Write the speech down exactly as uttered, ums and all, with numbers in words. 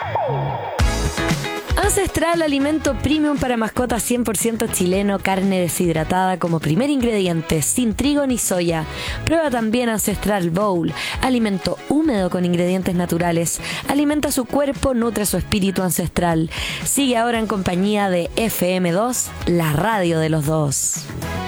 Ancestral, alimento premium para mascotas cien por ciento chileno, carne deshidratada como primer ingrediente, sin trigo ni soya. Prueba también Ancestral Bowl, alimento húmedo con ingredientes naturales. Alimenta su cuerpo, nutre su espíritu ancestral. Sigue ahora en compañía de F M dos, la radio de los dos.